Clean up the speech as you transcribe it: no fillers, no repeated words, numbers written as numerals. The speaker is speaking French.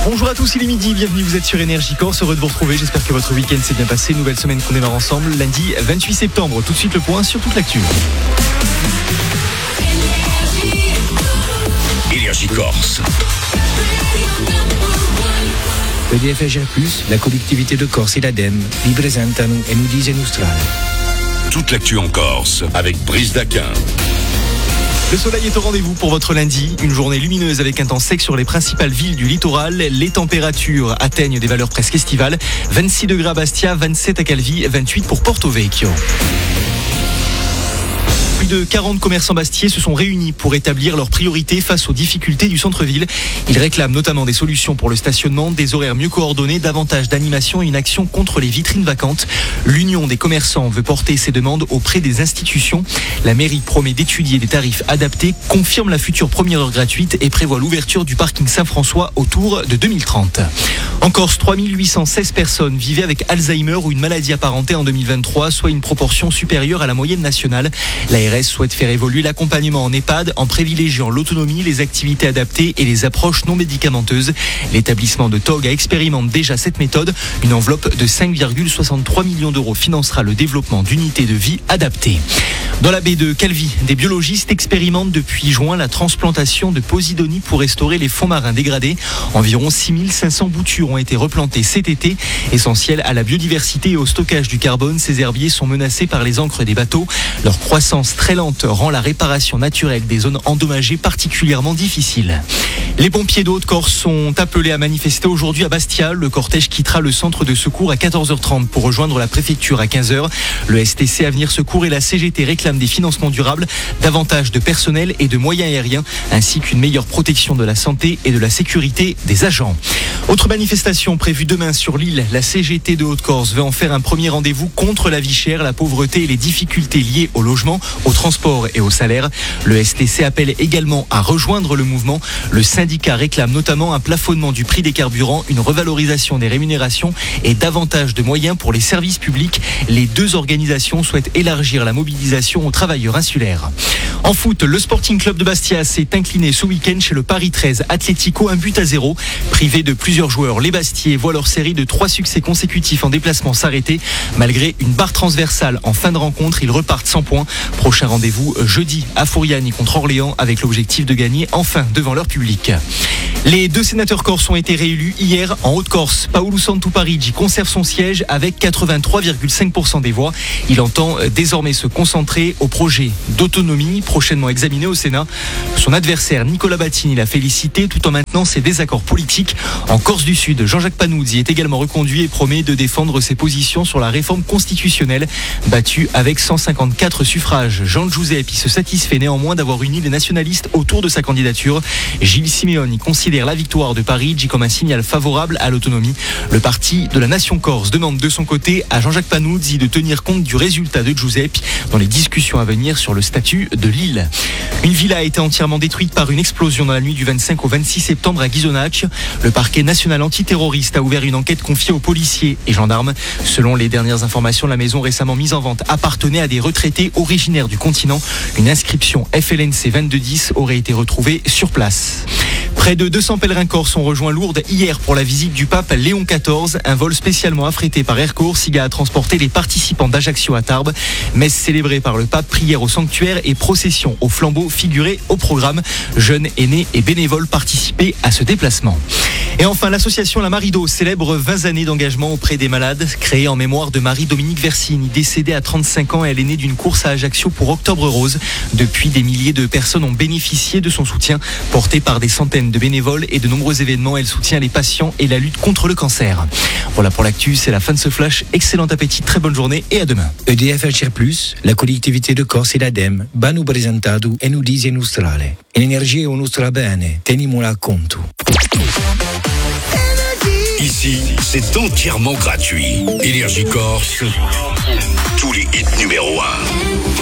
Bonjour à tous, il est midi, bienvenue, vous êtes sur Énergie Corse, heureux de vous retrouver, j'espère que votre week-end s'est bien passé, nouvelle semaine qu'on démarre ensemble, lundi 28 septembre, tout de suite le point sur toute l'actu. Énergie Corse. EDF EGR+, la collectivité de Corse et l'ADEME vi presentano Enudise Nostrale. Toute l'actu en Corse avec Brice Daquin. Le soleil est au rendez-vous pour votre lundi. Une journée lumineuse avec un temps sec sur les principales villes du littoral. Les températures atteignent des valeurs presque estivales. 26 degrés à Bastia, 27 à Calvi, 28 pour Porto Vecchio. Plus de 40 commerçants bastiais se sont réunis pour établir leurs priorités face aux difficultés du centre-ville. Ils réclament notamment des solutions pour le stationnement, des horaires mieux coordonnés, davantage d'animation et une action contre les vitrines vacantes. L'Union des commerçants veut porter ses demandes auprès des institutions. La mairie promet d'étudier des tarifs adaptés, confirme la future première heure gratuite et prévoit l'ouverture du parking Saint-François autour de 2030. En Corse, 3816 personnes vivaient avec Alzheimer ou une maladie apparentée en 2023, soit une proportion supérieure à la moyenne nationale. L'ARS souhaite faire évoluer l'accompagnement en EHPAD en privilégiant l'autonomie, les activités adaptées et les approches non médicamenteuses. L'établissement de Tog expérimente déjà cette méthode. Une enveloppe de 5,63 millions d'euros financera le développement d'unités de vie adaptées. Dans la baie de Calvi, des biologistes expérimentent depuis juin la transplantation de posidonie pour restaurer les fonds marins dégradés. Environ 6500 boutures ont été replantées cet été. Essentielles à la biodiversité et au stockage du carbone, ces herbiers sont menacés par les ancres des bateaux. Leur croissance très lente rend la réparation naturelle des zones endommagées particulièrement difficile. Les pompiers de Haute-Corse sont appelés à manifester aujourd'hui à Bastia. Le cortège quittera le centre de secours à 14h30 pour rejoindre la préfecture à 15h. Le STC Avenir Secours et la CGT réclament des financements durables, davantage de personnel et de moyens aériens, ainsi qu'une meilleure protection de la santé et de la sécurité des agents. Autre manifestation prévue demain sur l'île, la CGT de Haute-Corse veut en faire un premier rendez-vous contre la vie chère, la pauvreté et les difficultés liées au logement, au transport et au salaire. Le STC appelle également à rejoindre le mouvement. Le syndicat réclame notamment un plafonnement du prix des carburants, une revalorisation des rémunérations et davantage de moyens pour les services publics. Les deux organisations souhaitent élargir la mobilisation aux travailleurs insulaires. En foot, le Sporting Club de Bastia s'est incliné ce week-end chez le Paris 13 Atlético 1-0. Privé de plusieurs joueurs, les Bastiais voient leur série de 3 succès consécutifs en déplacement s'arrêter. Malgré une barre transversale en fin de rencontre, ils repartent sans points. Prochain rendez-vous jeudi à Fouriani contre Orléans avec l'objectif de gagner enfin devant leur public. Les deux sénateurs corses ont été réélus hier en Haute-Corse. Paolo Santu Parigi conserve son siège avec 83,5% des voix. Il entend désormais se concentrer au projet d'autonomie prochainement examiné au Sénat. Son adversaire Nicolas Battini l'a félicité tout en maintenant ses désaccords politiques. En Corse du Sud, Jean-Jacques Panuzzi est également reconduit et promet de défendre ses positions sur la réforme constitutionnelle. Battu avec 154 suffrages, Jean Giuseppi se satisfait néanmoins d'avoir uni les nationalistes autour de sa candidature. Gilles Simeoni considère la victoire de Parigi comme un signal favorable à l'autonomie. Le parti de la Nation Corse demande de son côté à Jean-Jacques Panuzzi de tenir compte du résultat de Giuseppi dans les discussions à venir sur le statut de l'île. Une villa a été entièrement détruite par une explosion dans la nuit du 25 au 26 septembre à Ghisonaccia. Le parquet national antiterroriste a ouvert une enquête confiée aux policiers et gendarmes. Selon les dernières informations, la maison récemment mise en vente appartenait à des retraités originaires du continent. Une inscription FLNC 2210 aurait été retrouvée sur place. Près de 200 pèlerins corses ont rejoint Lourdes hier pour la visite du pape Léon XIV. Un vol spécialement affrété par Air Corse a transporté les participants d'Ajaccio à Tarbes. Messe célébrée par le pape, prière au sanctuaire et procession au flambeau figurée au programme. Jeunes, aînés et bénévoles participaient à ce déplacement. Et enfin, l'association La Marido célèbre 20 années d'engagement auprès des malades. Créée en mémoire de Marie-Dominique Versini, décédée à 35 ans, elle est née d'une course à Ajaccio pour Octobre Rose. Depuis, des milliers de personnes ont bénéficié de son soutien. Portée par des centaines de bénévoles et de nombreux événements, elle soutient les patients et la lutte contre le cancer. Voilà pour l'actu, c'est la fin de ce flash. Excellent appétit, très bonne journée et à demain. EDF EGR+, la collectivité de Corse et l'ADEME vanno presentato Enudise Nostrale. L'energia è un nostro bene, tenimola a conto. Ici, c'est entièrement gratuit. Énergie Corse, tous les hits numéro 1.